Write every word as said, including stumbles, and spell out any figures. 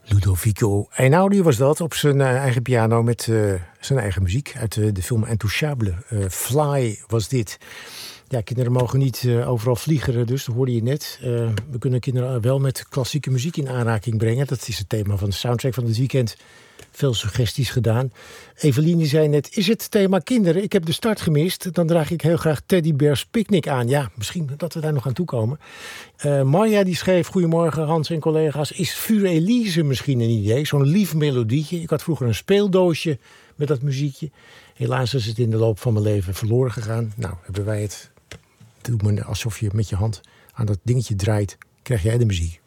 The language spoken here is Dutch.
Ludovico Einaudi was dat, op zijn uh, eigen piano met uh, zijn eigen muziek uit uh, de film Intouchable. Uh, Fly was dit. Ja, kinderen mogen niet uh, overal vliegen, dus dat hoorde je net. Uh, we kunnen kinderen wel met klassieke muziek in aanraking brengen. Dat is het thema van de soundtrack van dit weekend. Veel suggesties gedaan. Evelien die zei net, is het thema kinderen? Ik heb de start gemist. Dan draag ik heel graag Teddy Bears Picnic aan. Ja, misschien dat we daar nog aan toe komen. Uh, Marja die schreef, goedemorgen Hans en collega's. Is Für Elise misschien een idee? Zo'n lief melodietje. Ik had vroeger een speeldoosje met dat muziekje. Helaas is het in de loop van mijn leven verloren gegaan. Nou, hebben wij het. Doe maar alsof je met je hand aan dat dingetje draait. Krijg jij de muziek.